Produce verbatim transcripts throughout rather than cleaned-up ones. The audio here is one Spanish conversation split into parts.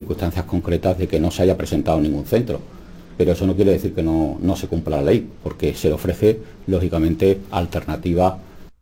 circunstancias concretas de que no se haya presentado ningún centro. Pero eso no quiere decir que no, no se cumpla la ley, porque se ofrece, lógicamente, alternativa.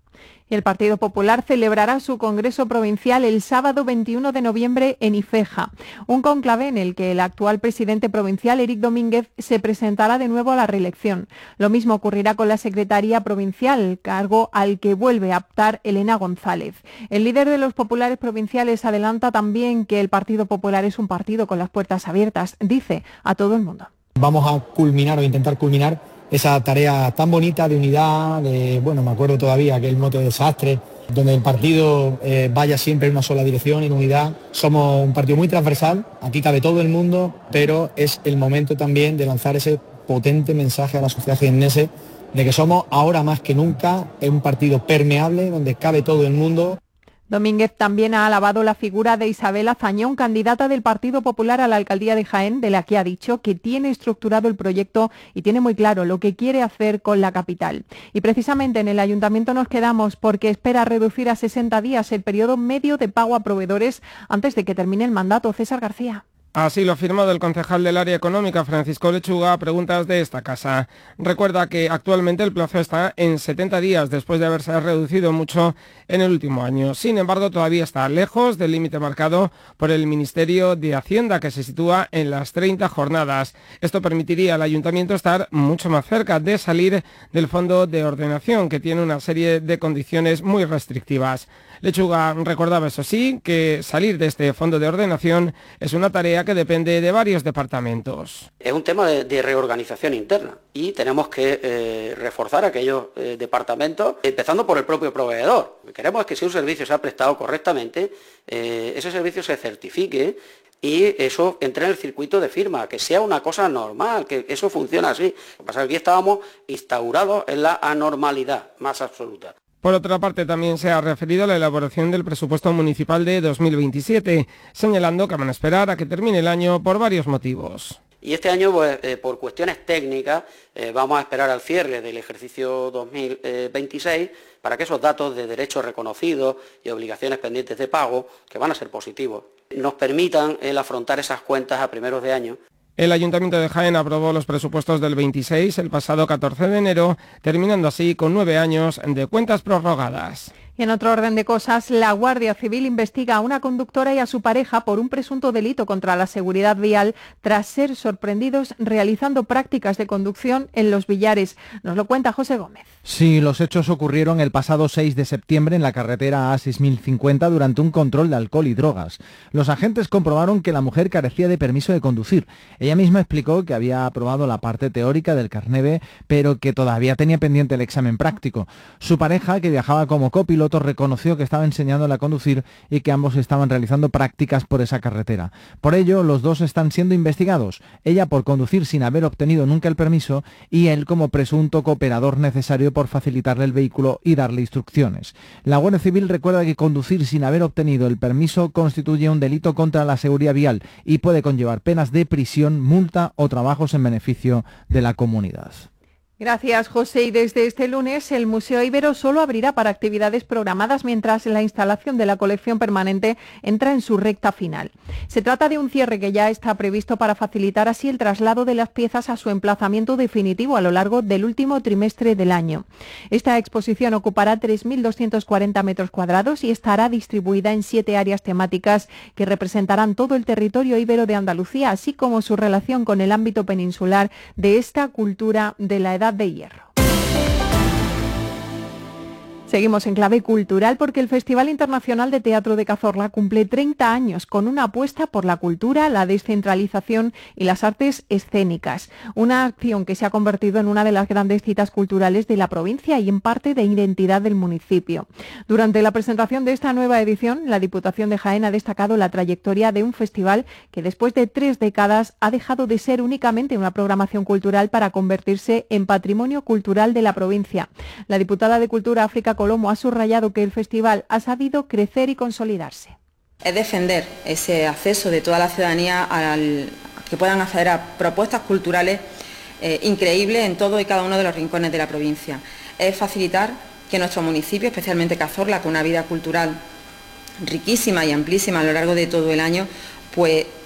Y el Partido Popular celebrará su Congreso Provincial el sábado veintiuno de noviembre en Ifeja, un cónclave en el que el actual presidente provincial, Eric Domínguez, se presentará de nuevo a la reelección. Lo mismo ocurrirá con la Secretaría Provincial, cargo al que vuelve a optar Elena González. El líder de los populares provinciales adelanta también que el Partido Popular es un partido con las puertas abiertas, dice a todo el mundo. Vamos a culminar o intentar culminar esa tarea tan bonita de unidad, de, bueno, me acuerdo todavía aquel mote de desastre, donde el partido eh, vaya siempre en una sola dirección, en unidad. Somos un partido muy transversal, aquí cabe todo el mundo, pero es el momento también de lanzar ese potente mensaje a la sociedad jiennense de que somos ahora más que nunca un partido permeable, donde cabe todo el mundo. Domínguez también ha alabado la figura de Isabel Azañón, candidata del Partido Popular a la alcaldía de Jaén, de la que ha dicho que tiene estructurado el proyecto y tiene muy claro lo que quiere hacer con la capital. Y precisamente en el ayuntamiento nos quedamos porque espera reducir a sesenta días el periodo medio de pago a proveedores antes de que termine el mandato. César García. Así lo ha afirmado el concejal del área económica, Francisco Lechuga, a preguntas de esta casa. Recuerda que actualmente el plazo está en setenta días, después de haberse reducido mucho en el último año. Sin embargo, todavía está lejos del límite marcado por el Ministerio de Hacienda, que se sitúa en las treinta jornadas. Esto permitiría al ayuntamiento estar mucho más cerca de salir del fondo de ordenación, que tiene una serie de condiciones muy restrictivas. Lechuga recordaba, eso sí, que salir de este fondo de ordenación es una tarea que depende de varios departamentos. Es un tema de, de reorganización interna y tenemos que eh, reforzar aquellos eh, departamentos, empezando por el propio proveedor. Lo que queremos es que si un servicio se ha prestado correctamente, eh, ese servicio se certifique y eso entre en el circuito de firma, que sea una cosa normal, que eso funciona así. Lo que pasa es que aquí estábamos instaurados en la anormalidad más absoluta. Por otra parte, también se ha referido a la elaboración del presupuesto municipal de dos mil veintisiete, señalando que van a esperar a que termine el año por varios motivos. Y este año, pues, eh, por cuestiones técnicas, eh, vamos a esperar al cierre del ejercicio dos mil veintiséis para que esos datos de derechos reconocidos y obligaciones pendientes de pago, que van a ser positivos, nos permitan el afrontar esas cuentas a primeros de año. El Ayuntamiento de Jaén aprobó los presupuestos del veintiséis el pasado catorce de enero, terminando así con nueve años de cuentas prorrogadas. Y en otro orden de cosas, la Guardia Civil investiga a una conductora y a su pareja por un presunto delito contra la seguridad vial tras ser sorprendidos realizando prácticas de conducción en Los Villares. Nos lo cuenta José Gómez. Sí, los hechos ocurrieron el pasado seis de septiembre en la carretera A seis mil cincuenta durante un control de alcohol y drogas. Los agentes comprobaron que la mujer carecía de permiso de conducir. Ella misma explicó que había aprobado la parte teórica del carné B, pero que todavía tenía pendiente el examen práctico. Su pareja, que viajaba como copiloto, reconoció que estaba enseñándole a conducir y que ambos estaban realizando prácticas por esa carretera. Por ello, los dos están siendo investigados, ella por conducir sin haber obtenido nunca el permiso y él como presunto cooperador necesario por facilitarle el vehículo y darle instrucciones. La Guardia Civil recuerda que conducir sin haber obtenido el permiso constituye un delito contra la seguridad vial y puede conllevar penas de prisión, multa o trabajos en beneficio de la comunidad. Gracias, José. Y desde este lunes el Museo Ibero solo abrirá para actividades programadas mientras la instalación de la colección permanente entra en su recta final. Se trata de un cierre que ya está previsto para facilitar así el traslado de las piezas a su emplazamiento definitivo a lo largo del último trimestre del año. Esta exposición ocupará tres mil doscientos cuarenta metros cuadrados y estará distribuida en siete áreas temáticas que representarán todo el territorio ibero de Andalucía, así como su relación con el ámbito peninsular de esta cultura de la Edad de Hierro. Seguimos en clave cultural porque el Festival Internacional de Teatro de Cazorla cumple treinta años con una apuesta por la cultura, la descentralización y las artes escénicas. Una acción que se ha convertido en una de las grandes citas culturales de la provincia y en parte de identidad del municipio. Durante la presentación de esta nueva edición, la Diputación de Jaén ha destacado la trayectoria de un festival que después de tres décadas ha dejado de ser únicamente una programación cultural para convertirse en patrimonio cultural de la provincia. La diputada de Cultura, África Colomo, ha subrayado que el festival ha sabido crecer y consolidarse. Es defender ese acceso de toda la ciudadanía al que puedan acceder a propuestas culturales eh, increíbles en todo y cada uno de los rincones de la provincia. Es facilitar que nuestro municipio, especialmente Cazorla, con una vida cultural riquísima y amplísima a lo largo de todo el año, pues